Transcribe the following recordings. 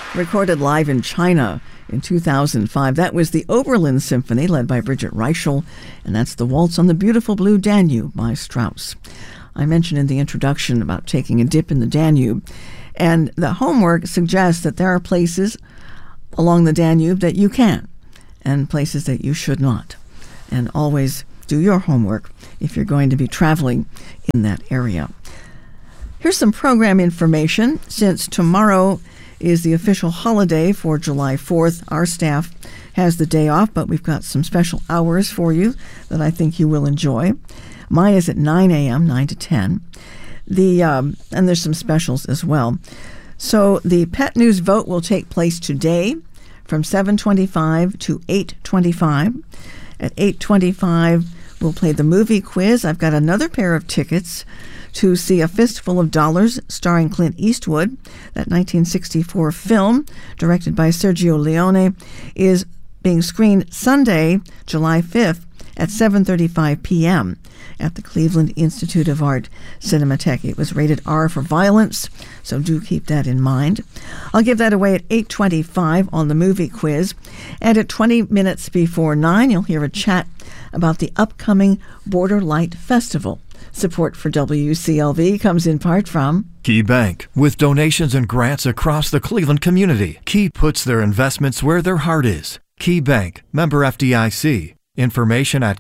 recorded live in China in 2005. That was the Oberlin Symphony, led by Bridget Reichel, and that's the Waltz on the Beautiful Blue Danube by Strauss. I mentioned in the introduction about taking a dip in the Danube, and the homework suggests that there are places along the Danube that you can, and places that you should not. And always do your homework if you're going to be traveling in that area. Here's some program information. Since tomorrow is the official holiday for July 4th, our staff has the day off, but we've got some special hours for you that I think you will enjoy. Mine is at 9 a.m., 9 to 10. And there's some specials as well. So the Pet News Vote will take place today from 7:25 to 8:25. At 8:25, we'll play the movie quiz. I've got another pair of tickets to see A Fistful of Dollars starring Clint Eastwood. That 1964 film, directed by Sergio Leone, is being screened Sunday, July 5th at 7:35 p.m. at the Cleveland Institute of Art Cinematheque. It was rated R for violence, so do keep that in mind. I'll give that away at 8:25 on the movie quiz. And at 20 minutes before 9, you'll hear a chat about the upcoming Border Light Festival. Support for WCLV comes in part from Key Bank. With donations and grants across the Cleveland community, Key puts their investments where their heart is. Key Bank, member FDIC. Information at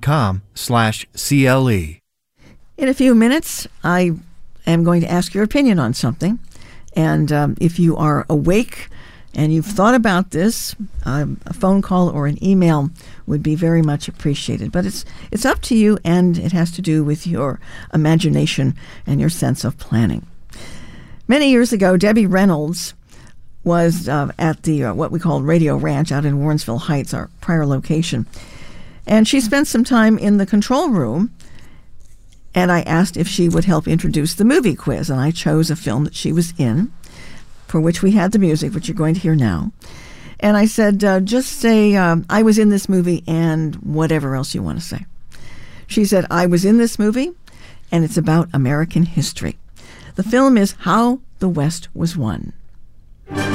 key.com/CLE. In a few minutes, I am going to ask your opinion on something. And if you are awake and you've thought about this, a phone call or an email would be very much appreciated. But it's up to you, and it has to do with your imagination and your sense of planning. Many years ago, Debbie Reynolds was at the what we call Radio Ranch out in Warrensville Heights, our prior location. And she spent some time in the control room, and I asked if she would help introduce the movie quiz. And I chose a film that she was in, for which we had the music, which you're going to hear now. And I said, just say, I was in this movie and whatever else you want to say. She said, I was in this movie, and it's about American history. The film is How the West Was Won.